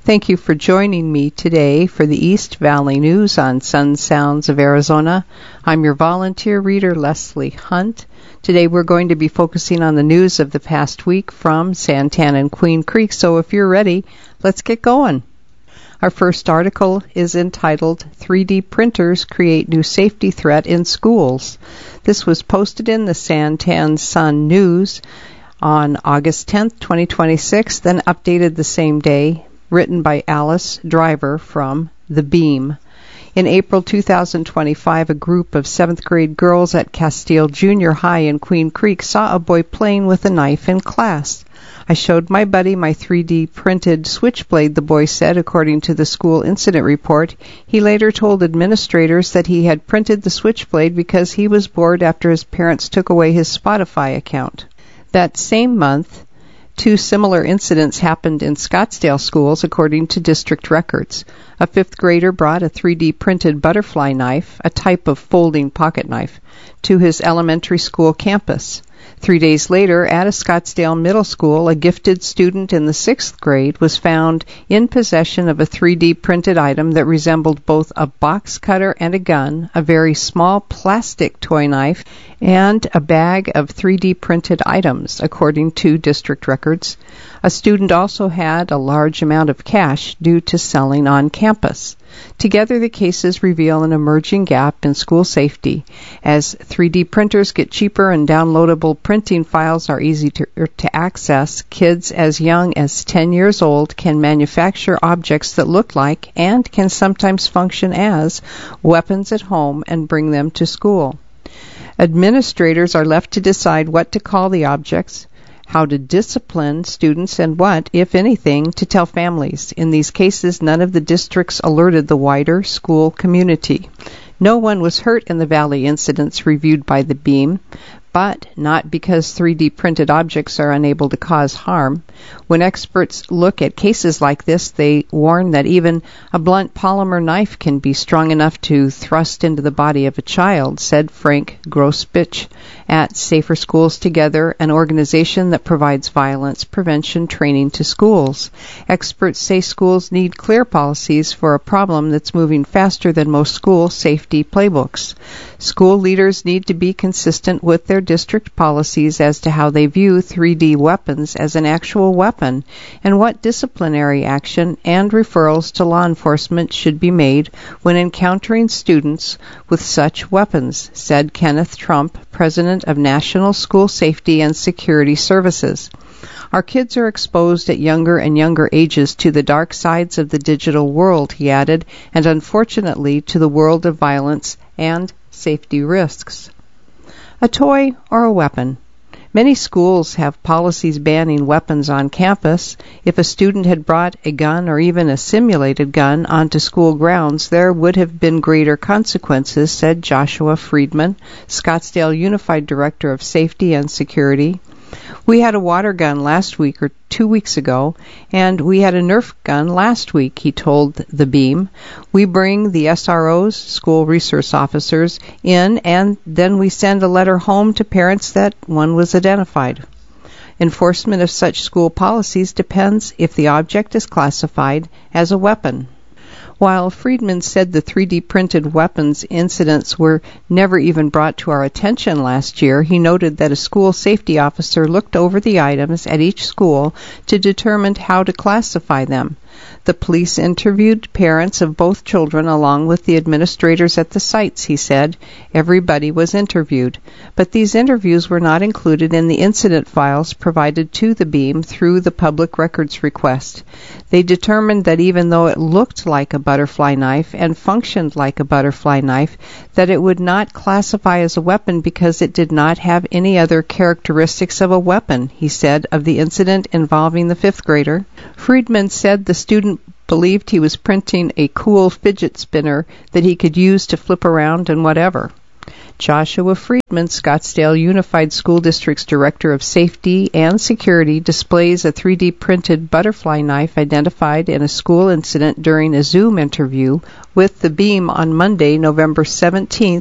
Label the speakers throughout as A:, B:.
A: Thank you for joining me today for the East Valley News on Sun Sounds of Arizona. I'm your volunteer reader, Leslie Hunt. Today we're going to be focusing on the news of the past week from Santana and Queen Creek, so if you're ready, let's get going. Our first article is entitled, 3D Printers Create New Safety Threat in Schools. This was posted in the Santan Sun News on August 10th, 2026, then updated the same day, written by Alice Driver from The Beam. In April 2025, a group of 7th grade girls at Castile Junior High in Queen Creek saw a boy playing with a knife in class. I showed my buddy my 3D printed switchblade, the boy said, according to the school incident report. He later told administrators that he had printed the switchblade because he was bored after his parents took away his Spotify account. That same month, 2 similar incidents happened in Scottsdale schools, according to district records. A 5th grader brought a 3D printed butterfly knife, a type of folding pocket knife, to his elementary school campus. 3 days later, at a Scottsdale middle school, a gifted student in the 6th grade was found in possession of a 3D printed item that resembled both a box cutter and a gun, a very small plastic toy knife, and a bag of 3D printed items, according to district records. A student also had a large amount of cash due to selling on campus. Together, the cases reveal an emerging gap in school safety. As 3D printers get cheaper and downloadable printing files are easy to access, kids as young as 10 years old can manufacture objects that look like and can sometimes function as weapons at home and bring them to school. Administrators are left to decide what to call the objects, how to discipline students, and what, if anything, to tell families. In these cases, none of the districts alerted the wider school community. No one was hurt in the Valley incidents reviewed by the Beam, but not because 3D printed objects are unable to cause harm. When experts look at cases like this, they warn that even a blunt polymer knife can be strong enough to thrust into the body of a child, said Frank Grospich at Safer Schools Together, an organization that provides violence prevention training to schools. Experts say schools need clear policies for a problem that's moving faster than most school safety playbooks. School leaders need to be consistent with their district policies as to how they view 3D weapons as an actual weapon and what disciplinary action and referrals to law enforcement should be made when encountering students with such weapons, said Kenneth Trump, president of National School Safety and Security Services. Our kids are exposed at younger and younger ages to the dark sides of the digital world, he added, and unfortunately to the world of violence and safety risks. A toy or a weapon. Many schools have policies banning weapons on campus. If a student had brought a gun or even a simulated gun onto school grounds, there would have been greater consequences, said Joshua Friedman, Scottsdale Unified Director of Safety and Security. We had a water gun last week or 2 weeks ago, and we had a Nerf gun last week, he told The Beam. We bring the SROs, school resource officers, in, and then we send a letter home to parents that one was identified. Enforcement of such school policies depends if the object is classified as a weapon. While Friedman said the 3D printed weapons incidents were never even brought to our attention last year, he noted that a school safety officer looked over the items at each school to determine how to classify them. The police interviewed parents of both children along with the administrators at the sites, he said. Everybody was interviewed. But these interviews were not included in the incident files provided to the Beam through the public records request. They determined that even though it looked like a butterfly knife and functioned like a butterfly knife, that it would not classify as a weapon because it did not have any other characteristics of a weapon, he said, of the incident involving the 5th grader. Friedman said the student believed he was printing a cool fidget spinner that he could use to flip around and whatever. Joshua Friedman, Scottsdale Unified School District's Director of Safety and Security, displays a 3D printed butterfly knife identified in a school incident during a Zoom interview with the Beam on Monday, November 17,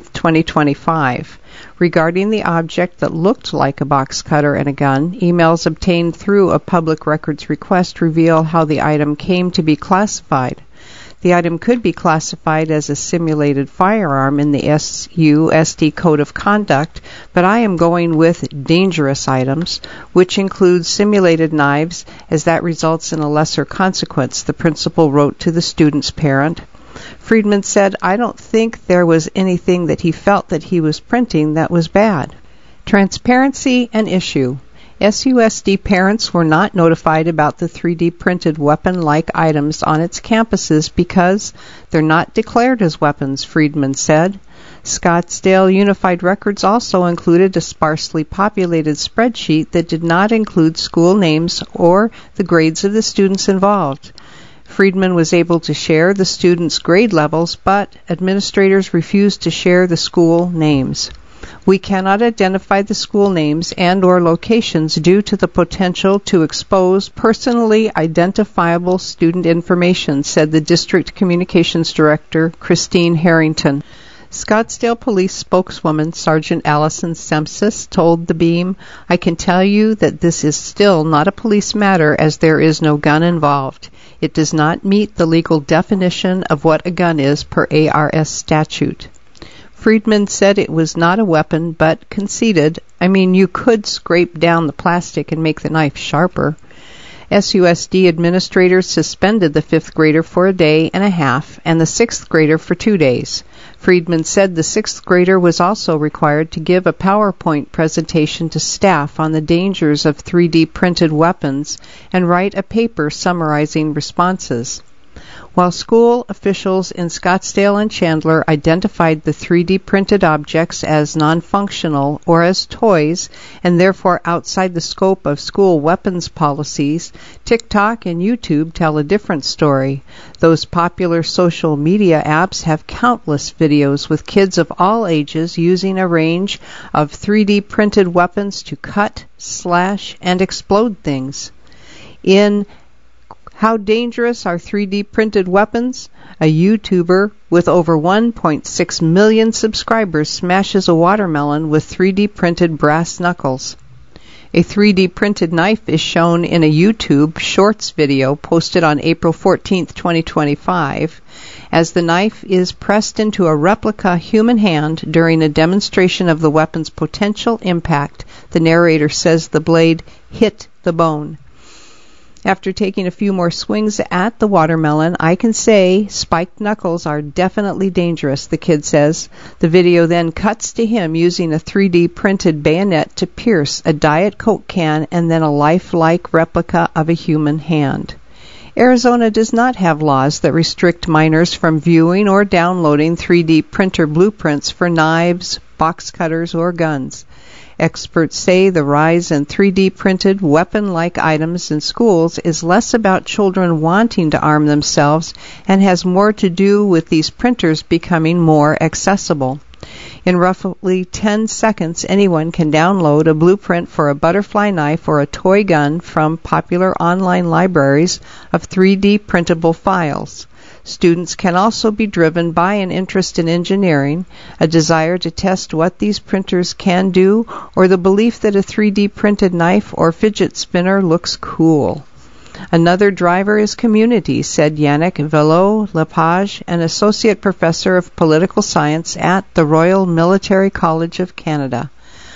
A: 2025. Regarding the object that looked like a box cutter and a gun, emails obtained through a public records request reveal how the item came to be classified. The item could be classified as a simulated firearm in the SUSD Code of Conduct, but I am going with dangerous items, which includes simulated knives, as that results in a lesser consequence, the principal wrote to the student's parent. Friedman said, "I don't think there was anything that he felt that he was printing that was bad." Transparency an issue. SUSD parents were not notified about the 3D printed weapon-like items on its campuses because they're not declared as weapons, Friedman said. Scottsdale Unified Records also included a sparsely populated spreadsheet that did not include school names or the grades of the students involved. Friedman was able to share the students' grade levels, but administrators refused to share the school names. "We cannot identify the school names and/or locations due to the potential to expose personally identifiable student information," said the district communications director, Christine Harrington. Scottsdale Police spokeswoman Sergeant Allison Sempsis told the Beam, "I can tell you that this is still not a police matter as there is no gun involved. It does not meet the legal definition of what a gun is per ARS statute." Friedman said it was not a weapon, but conceded, "I mean, you could scrape down the plastic and make the knife sharper." SUSD administrators suspended the 5th grader for a day and a half and the 6th grader for 2 days. Friedman said the 6th grader was also required to give a PowerPoint presentation to staff on the dangers of 3D printed weapons and write a paper summarizing responses. While school officials in Scottsdale and Chandler identified the 3D printed objects as non-functional or as toys and therefore outside the scope of school weapons policies, TikTok and YouTube tell a different story. Those popular social media apps have countless videos with kids of all ages using a range of 3D printed weapons to cut, slash, and explode things. In How Dangerous Are 3D Printed Weapons? A YouTuber with over 1.6 million subscribers smashes a watermelon with 3D printed brass knuckles. A 3D printed knife is shown in a YouTube Shorts video posted on April 14, 2025. As the knife is pressed into a replica human hand during a demonstration of the weapon's potential impact, the narrator says the blade hit the bone. "After taking a few more swings at the watermelon, I can say spiked knuckles are definitely dangerous," the kid says. The video then cuts to him using a 3D printed bayonet to pierce a Diet Coke can and then a lifelike replica of a human hand. Arizona does not have laws that restrict minors from viewing or downloading 3D printer blueprints for knives, box cutters, or guns. Experts say the rise in 3D printed weapon-like items in schools is less about children wanting to arm themselves and has more to do with these printers becoming more accessible. In roughly 10 seconds, anyone can download a blueprint for a butterfly knife or a toy gun from popular online libraries of 3D printable files. Students can also be driven by an interest in engineering, a desire to test what these printers can do, or the belief that a 3D printed knife or fidget spinner looks cool. Another driver is community, said Yannick Villot-Lepage, an associate professor of political science at the Royal Military College of Canada.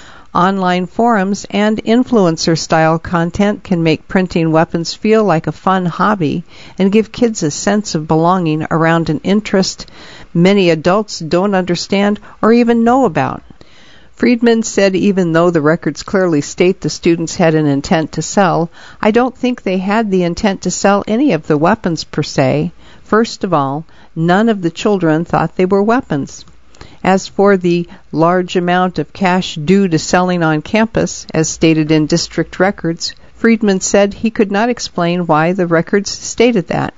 A: Online forums and influencer-style content can make printing weapons feel like a fun hobby and give kids a sense of belonging around an interest many adults don't understand or even know about. Friedman said even though the records clearly state the students had an intent to sell, I don't think they had the intent to sell any of the weapons per se. First of all, none of the children thought they were weapons. As for the large amount of cash due to selling on campus, as stated in district records, Friedman said he could not explain why the records stated that.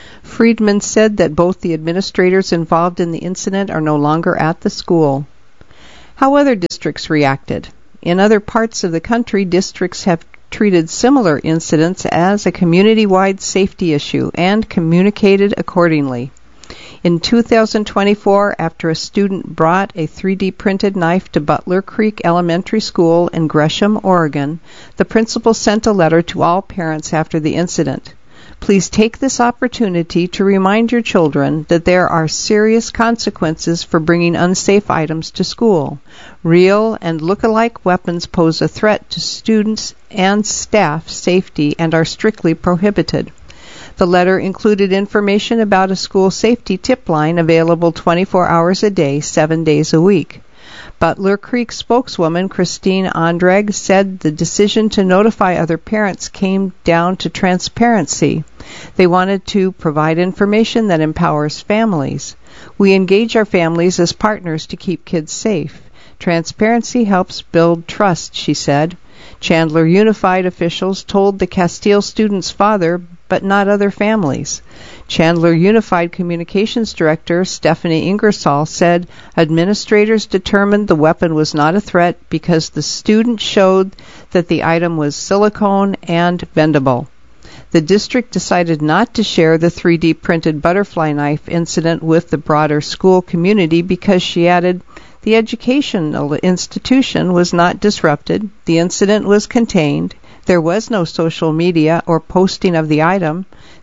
A: Friedman said that both the administrators involved in the incident are no longer at the school. How other districts reacted. In other parts of the country, districts have treated similar incidents as a community-wide safety issue and communicated accordingly. In 2024, after a student brought a 3D printed knife to Butler Creek Elementary School in Gresham, Oregon, the principal sent a letter to all parents after the incident. Please take this opportunity to remind your children that there are serious consequences for bringing unsafe items to school. Real and look-alike weapons pose a threat to students and staff safety and are strictly prohibited. The letter included information about a school safety tip line available 24 hours a day, 7 days a week. Butler Creek spokeswoman Christine Andrag said the decision to notify other parents came down to transparency. They wanted to provide information that empowers families. We engage our families as partners to keep kids safe. Transparency helps build trust, she said. Chandler Unified officials told the Castile student's father, but not other families. Chandler Unified Communications Director Stephanie Ingersoll said administrators determined the weapon was not a threat because the student showed that the item was silicone and bendable. The district decided not to share the 3D printed butterfly knife incident with the broader school community because, she added, the educational institution was not disrupted, the incident was contained, there was no social media or posting of the item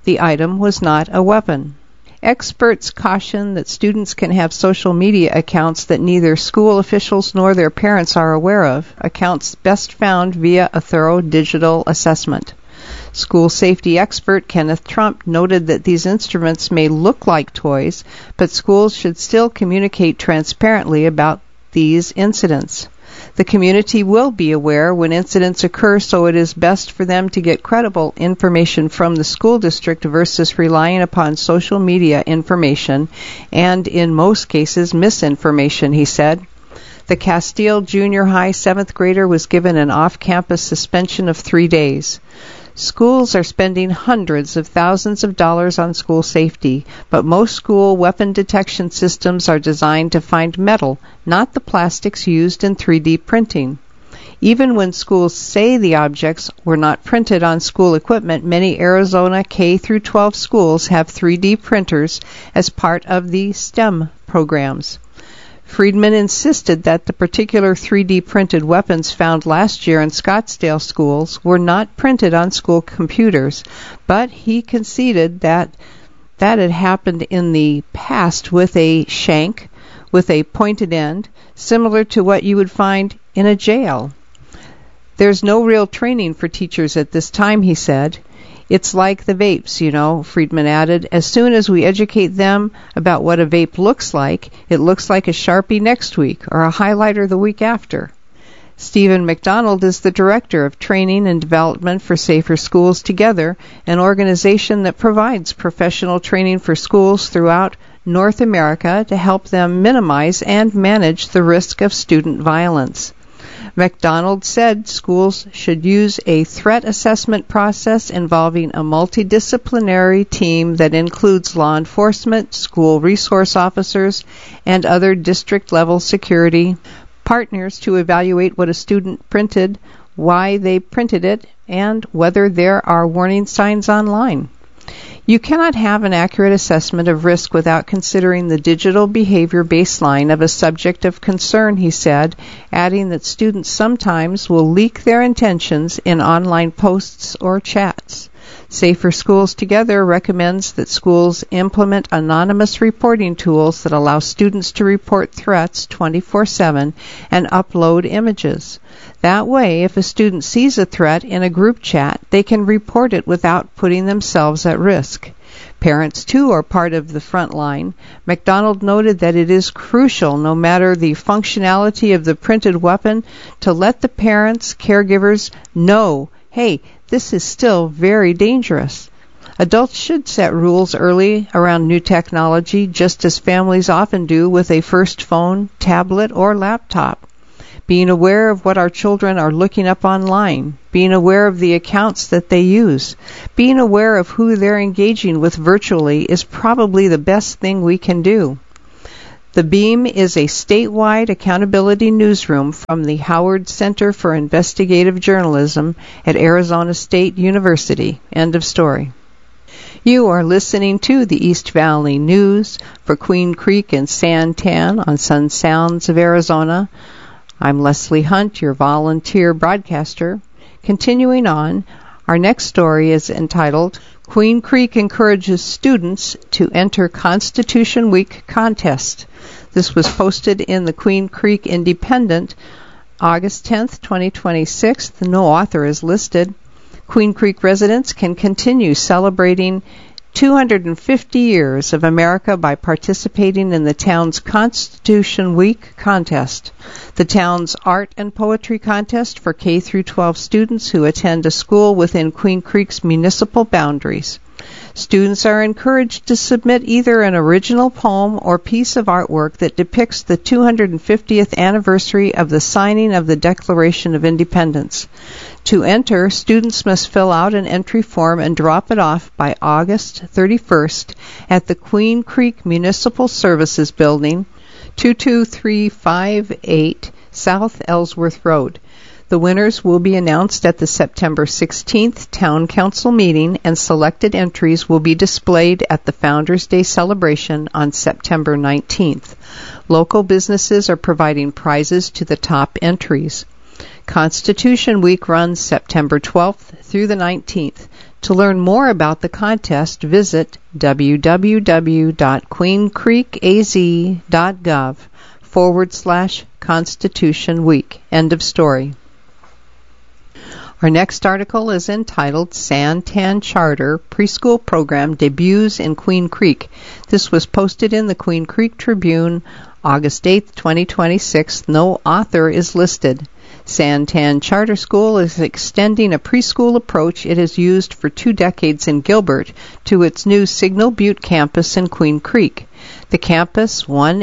A: was not a weapon. Experts caution that students can have social media accounts that neither school officials nor their parents are aware of, accounts best found via a thorough digital assessment. School safety expert Kenneth Trump noted that these instruments may look like toys, but schools should still communicate transparently about these incidents. The community will be aware when incidents occur, so it is best for them to get credible information from the school district versus relying upon social media information and, in most cases, misinformation, he said. The Castile Junior High 7th grader was given an off-campus suspension of 3 days. Schools are spending hundreds of thousands of dollars on school safety, but most school weapon detection systems are designed to find metal, not the plastics used in 3D printing. Even when schools say the objects were not printed on school equipment, many Arizona K-12 schools have 3D printers as part of the STEM programs. Friedman insisted that the particular 3D printed weapons found last year in Scottsdale schools were not printed on school computers, but he conceded that had happened in the past with a shank, with a pointed end, similar to what you would find in a jail. There's no real training for teachers at this time, he said. It's like the vapes, Friedman added. As soon as we educate them about what a vape looks like, it looks like a Sharpie next week or a highlighter the week after. Stephen McDonald is the Director of Training and Development for Safer Schools Together, an organization that provides professional training for schools throughout North America to help them minimize and manage the risk of student violence. McDonald said schools should use a threat assessment process involving a multidisciplinary team that includes law enforcement, school resource officers, and other district-level security partners to evaluate what a student printed, why they printed it, and whether there are warning signs online. You cannot have an accurate assessment of risk without considering the digital behavior baseline of a subject of concern, he said, adding that students sometimes will leak their intentions in online posts or chats. Safer Schools Together recommends that schools implement anonymous reporting tools that allow students to report threats 24/7 and upload images. That way, if a student sees a threat in a group chat, they can report it without putting themselves at risk. Parents, too, are part of the front line. McDonald noted that it is crucial, no matter the functionality of the printed weapon, to let the parents, caregivers know, hey, this is still very dangerous. Adults should set rules early around new technology, just as families often do with a first phone, tablet, or laptop. Being aware of what our children are looking up online, being aware of the accounts that they use, being aware of who they're engaging with virtually is probably the best thing we can do. The Beam is a statewide accountability newsroom from the Howard Center for Investigative Journalism at Arizona State University. End of story. You are listening to the East Valley News for Queen Creek and Santan on Sun Sounds of Arizona. I'm Leslie Hunt, your volunteer broadcaster. Continuing on, our next story is entitled, Queen Creek Encourages Students to Enter Constitution Week Contest. This was posted in the Queen Creek Independent, August 10th, 2026. No author is listed. Queen Creek residents can continue celebrating 250 years of America by participating in the town's Constitution Week contest. The town's art and poetry contest for K through 12 students who attend a school within Queen Creek's municipal boundaries. Students are encouraged to submit either an original poem or piece of artwork that depicts the 250th anniversary of the signing of the Declaration of Independence. To enter, students must fill out an entry form and drop it off by August 31st at the Queen Creek Municipal Services Building, 22358 South Ellsworth Road. The winners will be announced at the September 16th Town Council meeting, and selected entries will be displayed at the Founders Day celebration on September 19th. Local businesses are providing prizes to the top entries. Constitution Week runs September 12th through the 19th. To learn more about the contest, visit www.queencreekaz.gov/Constitution Week. End of story. Our next article is entitled Santan Charter Preschool Program Debuts in Queen Creek. This was posted in the Queen Creek Tribune, August 8, 2026. No author is listed. Santan Charter School is extending a preschool approach it has used for 2 decades in Gilbert to its new Signal Butte campus in Queen Creek. The campus,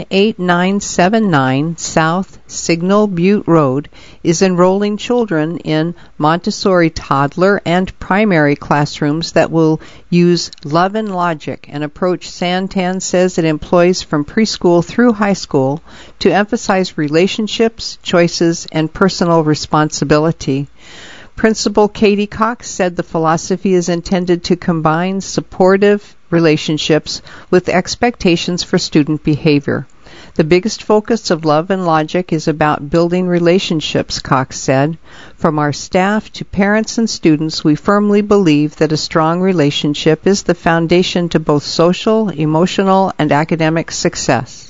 A: 18979 South Signal Butte Road, is enrolling children in Montessori toddler and primary classrooms that will use Love and Logic, an approach Santan says it employs from preschool through high school to emphasize relationships, choices, and personal responsibility. Principal Katie Cox said the philosophy is intended to combine supportive relationships with expectations for student behavior. The biggest focus of Love and Logic is about building relationships, Cox said. From our staff to parents and students, we firmly believe that a strong relationship is the foundation to both social, emotional, and academic success.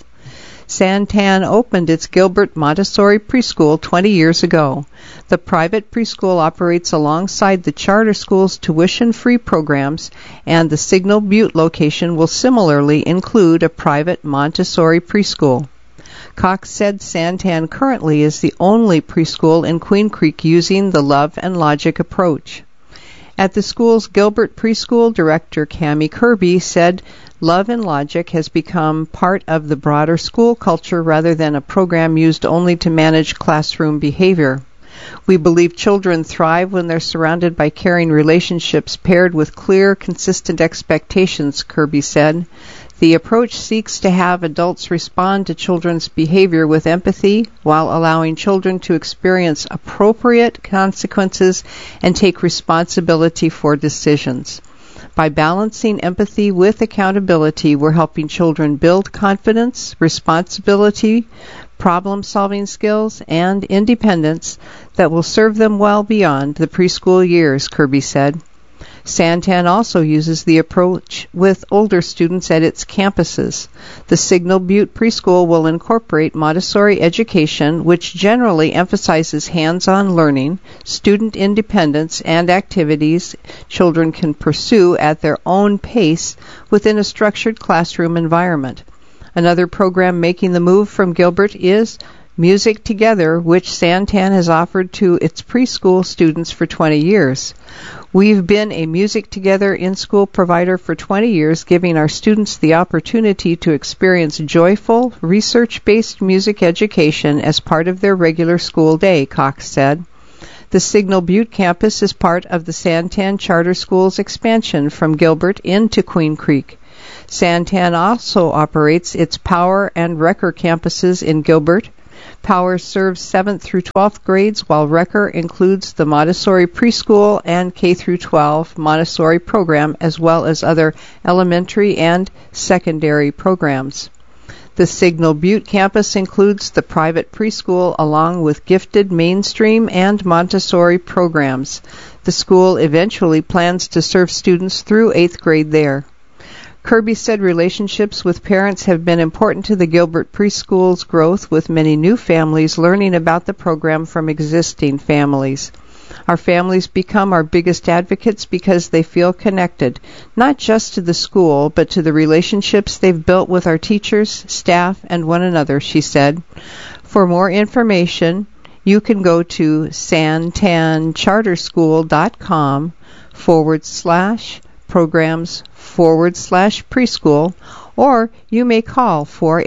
A: Santan opened its Gilbert Montessori preschool 20 years ago. The private preschool operates alongside the charter school's tuition-free programs, and the Signal Butte location will similarly include a private Montessori preschool. Cox said Santan currently is the only preschool in Queen Creek using the Love and Logic approach. At the school's Gilbert preschool director, Cammie Kirby, said Love and Logic has become part of the broader school culture rather than a program used only to manage classroom behavior. We believe children thrive when they're surrounded by caring relationships paired with clear, consistent expectations, Kirby said. The approach seeks to have adults respond to children's behavior with empathy while allowing children to experience appropriate consequences and take responsibility for decisions. By balancing empathy with accountability, we're helping children build confidence, responsibility, problem-solving skills, and independence that will serve them well beyond the preschool years, Kirby said. Santan also uses the approach with older students at its campuses. The Signal Butte preschool will incorporate Montessori education, which generally emphasizes hands-on learning, student independence, and activities children can pursue at their own pace within a structured classroom environment. Another program making the move from Gilbert is Music Together, which Santan has offered to its preschool students for 20 years. We've been a Music Together in-school provider for 20 years, giving our students the opportunity to experience joyful, research-based music education as part of their regular school day, Cox said. The Signal Butte campus is part of the Santan Charter School's expansion from Gilbert into Queen Creek. Santan also operates its Power and Wrecker campuses in Gilbert. Power serves 7th through 12th grades, while Wrecker includes the Montessori preschool and K through 12 Montessori program, as well as other elementary and secondary programs. The Signal Butte campus includes the private preschool along with gifted mainstream and Montessori programs. The school eventually plans to serve students through 8th grade there. Kirby said relationships with parents have been important to the Gilbert preschool's growth, with many new families learning about the program from existing families. Our families become our biggest advocates because they feel connected, not just to the school, but to the relationships they've built with our teachers, staff, and one another, she said. For more information, you can go to santancharterschool.com/programs/preschool, or you may call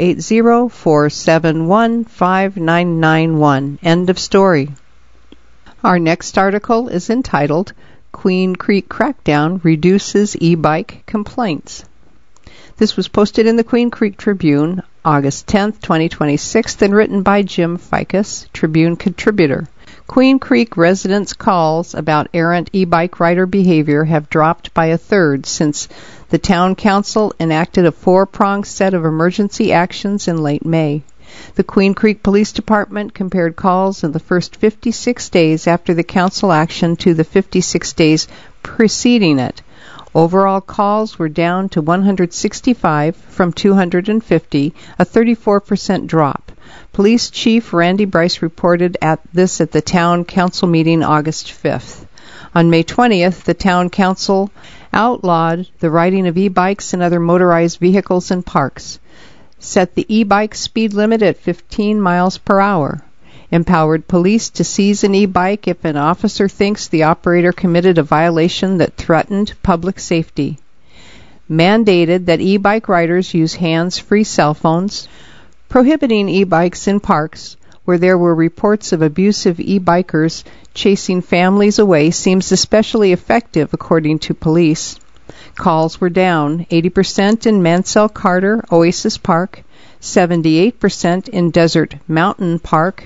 A: 480-471-5991. End of story. Our next article is entitled, Queen Creek Crackdown Reduces E-Bike Complaints. This was posted in the Queen Creek Tribune, August 10, 2026, and written by Jim Ficus, Tribune contributor. Queen Creek residents' calls about errant e-bike rider behavior have dropped by a third since the town council enacted a four-pronged set of emergency actions in late May. The Queen Creek Police Department compared calls in the first 56 days after the council action to the 56 days preceding it. Overall calls were down to 165 from 250, a 34% drop. Police Chief Randy Bryce reported at the town council meeting August 5th. On May 20th, the town council outlawed the riding of e-bikes and other motorized vehicles in parks, set the e-bike speed limit at 15 miles per hour, empowered police to seize an e-bike if an officer thinks the operator committed a violation that threatened public safety, mandated that e-bike riders use hands-free cell phones, prohibiting e-bikes in parks where there were reports of abusive e-bikers chasing families away seems especially effective, according to police. Calls were down 80% in Mansell Carter Oasis Park, 78% in Desert Mountain Park,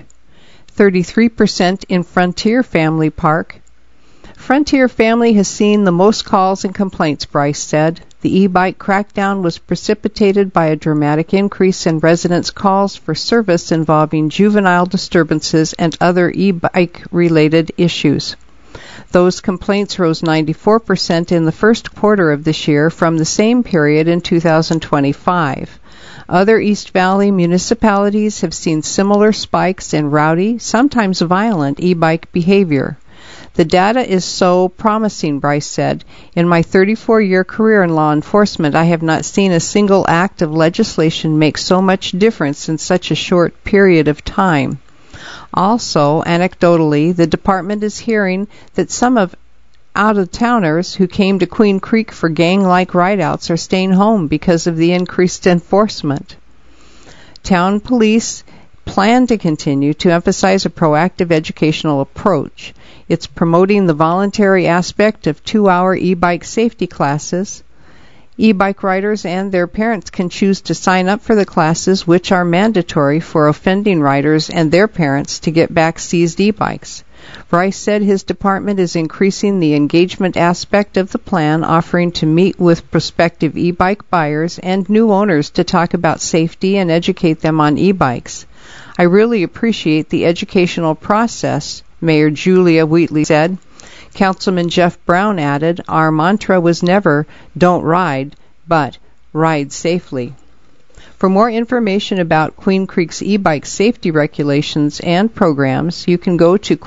A: 33% in Frontier Family Park. Frontier Family has seen the most calls and complaints, Bryce said. The e-bike crackdown was precipitated by a dramatic increase in residents' calls for service involving juvenile disturbances and other e-bike-related issues. Those complaints rose 94% in the first quarter of this year from the same period in 2025. Other East Valley municipalities have seen similar spikes in rowdy, sometimes violent e-bike behavior. The data is so promising, Bryce said. In my 34-year career in law enforcement, I have not seen a single act of legislation make so much difference in such a short period of time. Also, anecdotally, the department is hearing that some of out-of-towners who came to Queen Creek for gang-like rideouts are staying home because of the increased enforcement. Town police plan to continue to emphasize a proactive educational approach. It's promoting the voluntary aspect of 2-hour e-bike safety classes. E-bike riders and their parents can choose to sign up for the classes, which are mandatory for offending riders and their parents to get back seized e-bikes. Bryce said his department is increasing the engagement aspect of the plan, offering to meet with prospective e-bike buyers and new owners to talk about safety and educate them on e-bikes. I really appreciate the educational process, Mayor Julia Wheatley said. Councilman Jeff Brown added, our mantra was never, don't ride, but ride safely. For more information about Queen Creek's e-bike safety regulations and programs, you can go to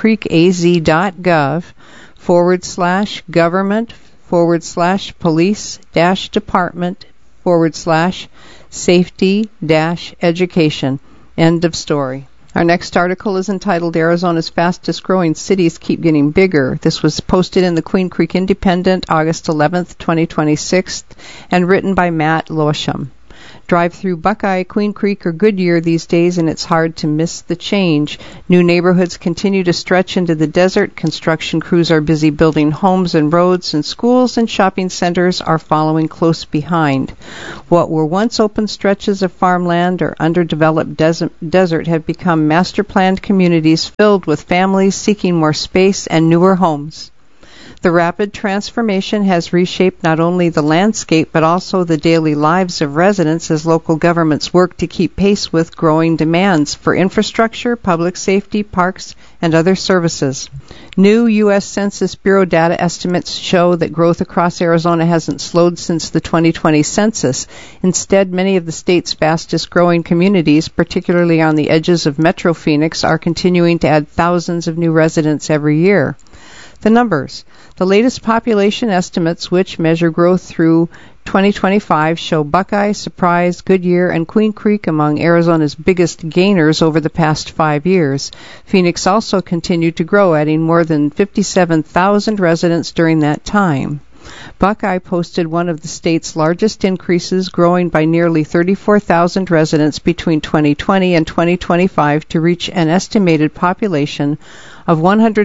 A: queencreek.gov/government/police-department/safety-education. End of story. Our next article is entitled, Arizona's Fastest Growing Cities Keep Getting Bigger. This was posted in the Queen Creek Independent, August 11th, 2026, and written by Matt Lowsham. Drive through Buckeye, Queen Creek, or Goodyear these days, and it's hard to miss the change. New neighborhoods continue to stretch into the desert. Construction crews are busy building homes and roads, and schools and shopping centers are following close behind. What were once open stretches of farmland or underdeveloped desert have become master-planned communities filled with families seeking more space and newer homes. The rapid transformation has reshaped not only the landscape but also the daily lives of residents as local governments work to keep pace with growing demands for infrastructure, public safety, parks, and other services. New U.S. Census Bureau data estimates show that growth across Arizona hasn't slowed since the 2020 census. Instead, many of the state's fastest growing communities, particularly on the edges of Metro Phoenix, are continuing to add thousands of new residents every year. The numbers. The latest population estimates, which measure growth through 2025, show Buckeye, Surprise, Goodyear, and Queen Creek among Arizona's biggest gainers over the past 5 years. Phoenix also continued to grow, adding more than 57,000 residents during that time. Buckeye posted one of the state's largest increases, growing by nearly 34,000 residents between 2020 and 2025 to reach an estimated population of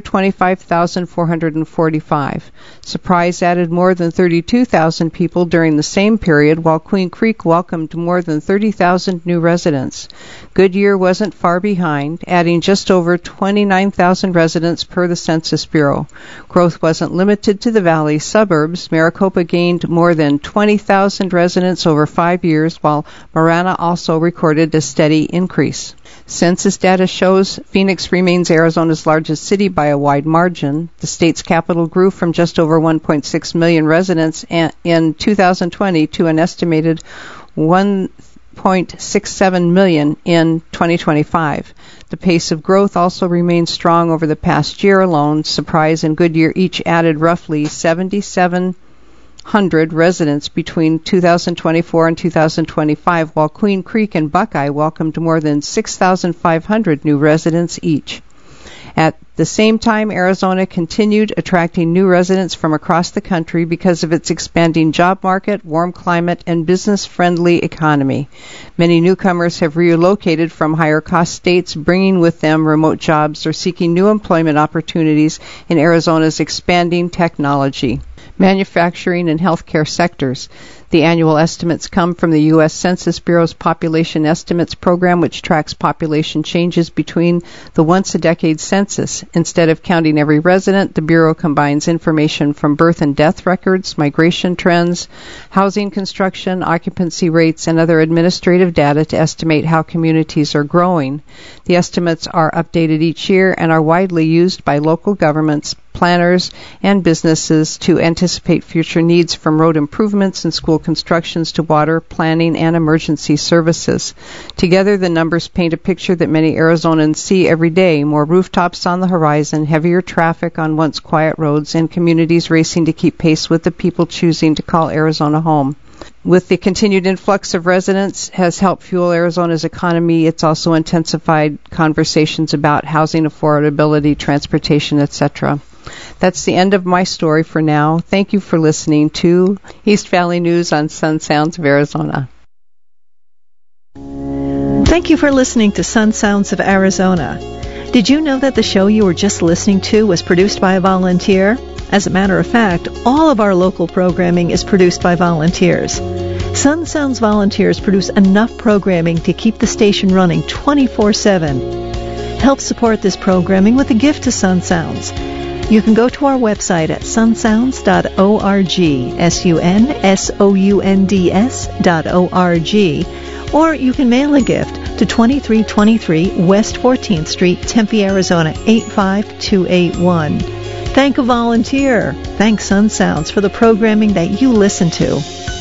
A: 125,445. Surprise added more than 32,000 people during the same period, while Queen Creek welcomed more than 30,000 new residents. Goodyear wasn't far behind, adding just over 29,000 residents per the Census Bureau. Growth wasn't limited to the valley suburbs. Maricopa gained more than 20,000 residents over 5 years, while Marana also recorded a steady increase. Census data shows Phoenix remains Arizona's largest city by a wide margin. The state's capital grew from just over 1.6 million residents in 2020 to an estimated 1.67 million in 2025. The pace of growth also remains strong over the past year alone. Surprise and Goodyear each added roughly 7,700 residents between 2024 and 2025, while Queen Creek and Buckeye welcomed more than 6,500 new residents each. At the same time, Arizona continued attracting new residents from across the country because of its expanding job market, warm climate, and business-friendly economy. Many newcomers have relocated from higher-cost states, bringing with them remote jobs or seeking new employment opportunities in Arizona's expanding technology, manufacturing, and healthcare sectors. The annual estimates come from the U.S. Census Bureau's Population Estimates Program, which tracks population changes between the once-a-decade census. Instead of counting every resident, the Bureau combines information from birth and death records, migration trends, housing construction, occupancy rates, and other administrative data to estimate how communities are growing. The estimates are updated each year and are widely used by local governments, planners, and businesses to anticipate future needs, from road improvements and school constructions to water, planning, and emergency services. Together, the numbers paint a picture that many Arizonans see every day: more rooftops on the horizon, heavier traffic on once quiet roads, and communities racing to keep pace with the people choosing to call Arizona home. With the continued influx of residents has helped fuel Arizona's economy. It's also intensified conversations about housing affordability, transportation, etc. That's the end of my story for now. Thank you for listening to East Valley News on Sun Sounds of Arizona.
B: Thank you for listening to Sun Sounds of Arizona. Did you know that the show you were just listening to was produced by a volunteer? As a matter of fact, all of our local programming is produced by volunteers. Sun Sounds volunteers produce enough programming to keep the station running 24/7. Help support this programming with a gift to Sun Sounds. You can go to our website at sunsounds.org, sunsounds.org, or you can mail a gift to 2323 West 14th Street, Tempe, Arizona 85281. Thank a volunteer. Thank Sun Sounds for the programming that you listen to.